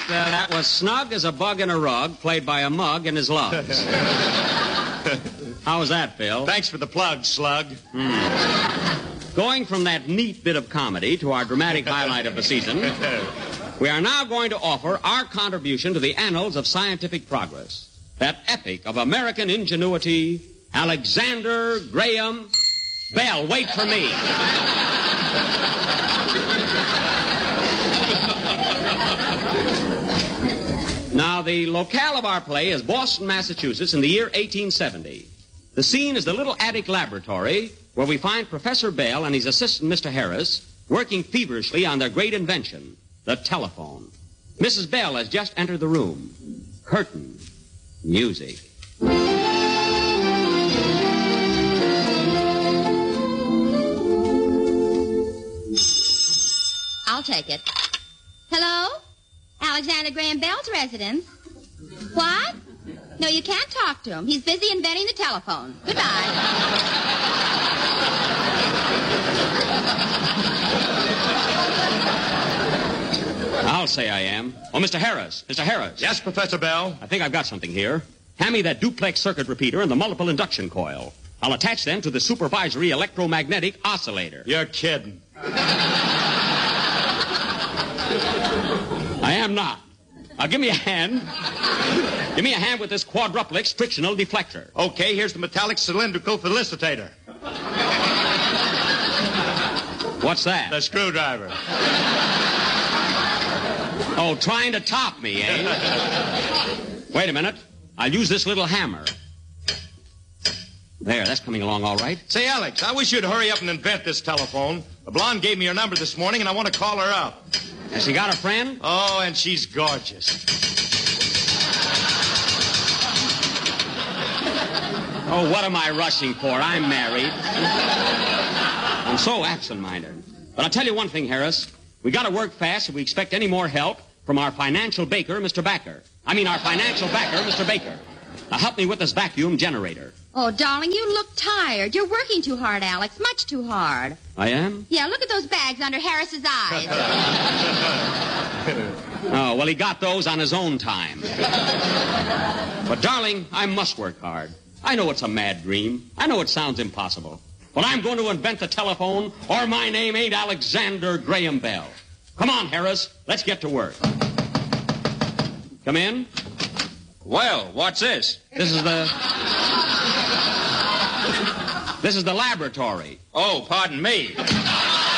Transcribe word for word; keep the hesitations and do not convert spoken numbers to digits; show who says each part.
Speaker 1: uh, that was Snug as a bug in a rug, played by a mug in his lugs. How was that, Phil?
Speaker 2: Thanks for the plug, Slug.
Speaker 1: Hmm. Going from that neat bit of comedy to our dramatic highlight of the season, we are now going to offer our contribution to the annals of scientific progress. That epic of American ingenuity, Alexander Graham Bell. Wait for me. Now, the locale of our play is Boston, Massachusetts, in the year eighteen seventy. The scene is the little attic laboratory where we find Professor Bell and his assistant, Mister Harris, working feverishly on their great invention, the telephone. Missus Bell has just entered the room. Curtain. Music.
Speaker 3: I'll take it. Hello? Alexander Graham Bell's residence. What? No, you can't talk to him. He's busy inventing the telephone. Goodbye.
Speaker 1: I'll say I am. Oh, Mister Harris. Mister Harris.
Speaker 2: Yes, Professor Bell?
Speaker 1: I think I've got something here. Hand me that duplex circuit repeater and the multiple induction coil. I'll attach them to the supervisory electromagnetic oscillator.
Speaker 2: You're kidding.
Speaker 1: I am not. Now, give me a hand. Give me a hand with this quadruplex frictional deflector.
Speaker 2: Okay, here's the metallic cylindrical felicitator.
Speaker 1: What's that?
Speaker 2: The screwdriver.
Speaker 1: Oh, trying to top me, eh? Wait a minute. I'll use this little hammer. There, that's coming along all right.
Speaker 2: Say, Alex, I wish you'd hurry up and invent this telephone. The blonde gave me your number this morning, and I want to call her up.
Speaker 1: Has she got a friend?
Speaker 2: Oh, and she's gorgeous.
Speaker 1: Oh, what am I rushing for? I'm married. I'm so absent-minded. But I'll tell you one thing, Harris. We got to work fast if we expect any more help from our financial baker, Mister Backer. I mean, our financial backer, Mister Baker. Now, help me with this vacuum generator.
Speaker 3: Oh, darling, you look tired. You're working too hard, Alex. Much too hard.
Speaker 1: I am?
Speaker 3: Yeah, look at those bags under Harris's eyes.
Speaker 1: Oh, well, he got those on his own time. But, darling, I must work hard. I know it's a mad dream. I know it sounds impossible. But I'm going to invent the telephone, or my name ain't Alexander Graham Bell. Come on, Harris. Let's get to work. Come in.
Speaker 2: Well, what's this?
Speaker 1: This is the... This is the laboratory.
Speaker 2: Oh, pardon me.